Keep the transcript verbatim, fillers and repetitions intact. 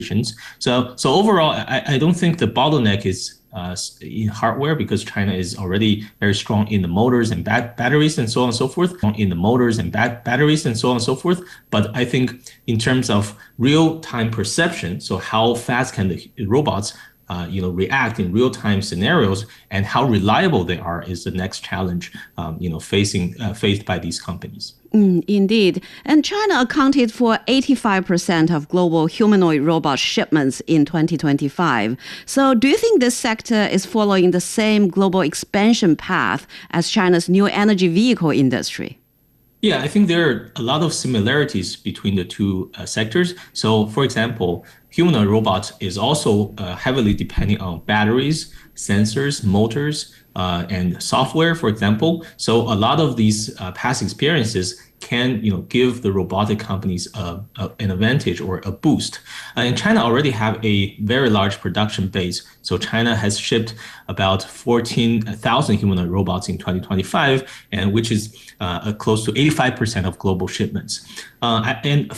So, so overall, I, I don't think the bottleneck is uh, in hardware because China is already very strong in the motors and bat batteries and so on and so forth, in the motors and bat batteries and so on and so forth. But I think in terms of real-time perception, so how fast can the robots Uh, you know, react in real-time scenarios and how reliable they are is the next challenge, um, you know, facing uh, faced by these companies. Mm, indeed. And China accounted for eighty-five percent of global humanoid robot shipments in twenty twenty-five. So do you think this sector is following the same global expansion path as China's new energy vehicle industry? Yeah, I think there are a lot of similarities between the two uh, sectors. So, for example, humanoid robots is also uh, heavily depending on batteries, sensors, motors, uh, and software, for example. So a lot of these uh, past experiences can, you know, give the robotic companies a, a, an advantage or a boost. Uh, and China already have a very large production base. So China has shipped about fourteen thousand humanoid robots in twenty twenty-five, and which is uh, close to eighty-five percent of global shipments. Uh, and